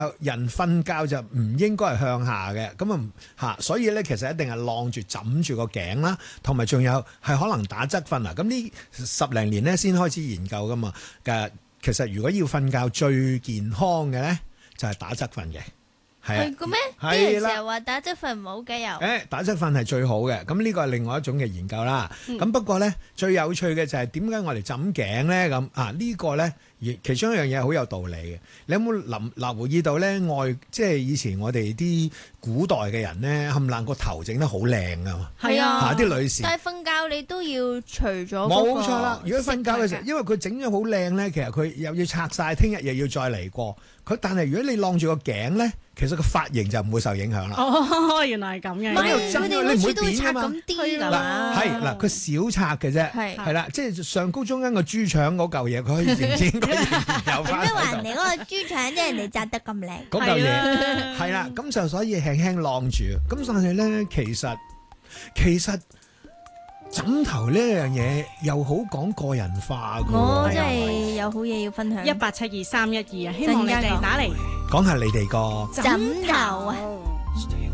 人瞓覺就唔應該係向下嘅，咁所以咧其實一定係晾住枕住個頸啦，同埋仲有係可能打側瞓啊。咁呢10零年咧先開始研究噶嘛。其實如果要瞓覺最健康嘅咧，就係打側瞓嘅。 係嘅咩？啲人成日話打側瞓唔好嘅又。打側瞓係最好嘅，咁呢個係另外一種嘅研究啦。咁不過咧最有趣嘅就係點解我哋枕頸咧咁呢個咧，其中一樣嘢好有道理嘅。你有冇留意到咧？即係以前我哋啲古代嘅人咧，冚唪唥個頭整得好靚噶嘛。 係啊， 啲女士。 但係瞓覺你都要除咗。 冇錯啦，如果瞓覺嘅時候，因為佢整咗好靚咧，其實佢又要拆晒，聽日又要再嚟過。但係如果你晾住個頸咧，其實個髮型就唔會受影響啦。 哦，原來係咁嘅。 佢哋好似都會拆咁啲㗎嘛。 係佢少拆嘅啫。係啦，即係上高中間個豬腸嗰嚿嘢，佢可以認真嗰啲有翻。 點解話人哋嗰個豬腸即係人哋紮得咁靚？ 嗰嚿嘢係啦，咁就所以輕輕晾住。咁但係咧，其實枕頭呢樣嘢又好講個人化㗎。 我真係有好嘢要分享。 1872312啊，希望你哋打嚟講下你哋個枕頭啊。